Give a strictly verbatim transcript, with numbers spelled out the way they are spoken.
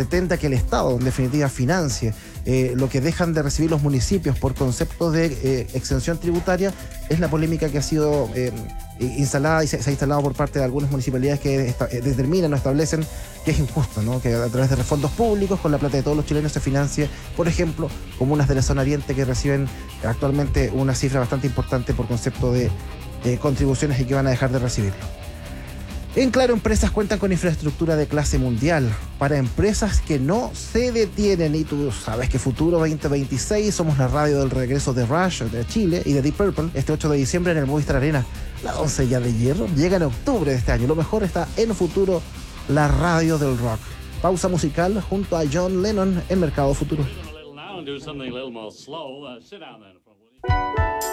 pretenda que el Estado, en definitiva, financie eh, lo que dejan de recibir los municipios por conceptos de eh, exención tributaria, es la polémica que ha sido eh, instalada y se, se ha instalado por parte de algunas municipalidades que esta, eh, determinan o establecen que es injusto, ¿no? Que a través de fondos públicos, con la plata de todos los chilenos, se financie, por ejemplo, comunas de la zona oriente que reciben actualmente una cifra bastante importante por concepto de eh, contribuciones y que van a dejar de recibirlo. En Claro Empresas cuentan con infraestructura de clase mundial para empresas que no se detienen. Y tú sabes que Futuro veinte veintiséis, somos la radio del regreso de Rush, de Chile y de Deep Purple, este ocho de diciembre en el Movistar Arena. La doncella de hierro llega en octubre de este año. Lo mejor está en Futuro, la radio del rock. Pausa musical junto a John Lennon en Mercado Futuro.